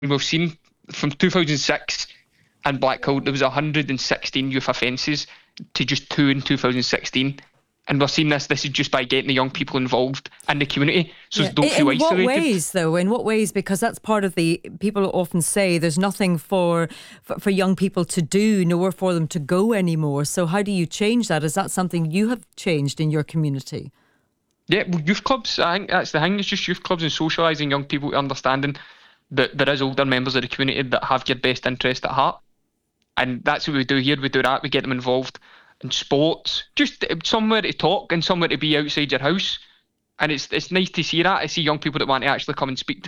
we've seen from 2006 in Blackpool, there was 116 youth offences to just 2 in 2016. And we're seeing this. This is just by getting the young people involved in the community, so Yeah. don't feel In what isolated. ways, though? In what ways? Because that's part of the people often say there's nothing for young people to do, nowhere for them to go anymore. So how do you change that? Is that something you have changed in your community? Yeah, well, youth clubs. I think that's the thing. It's just youth clubs and socialising young people to understanding that there is older members of the community that have your best interest at heart, and that's what we do here. We do that. We get them involved in sports, just somewhere to talk and somewhere to be outside your house. And it's nice to see that. I see young people that want to actually come and speak to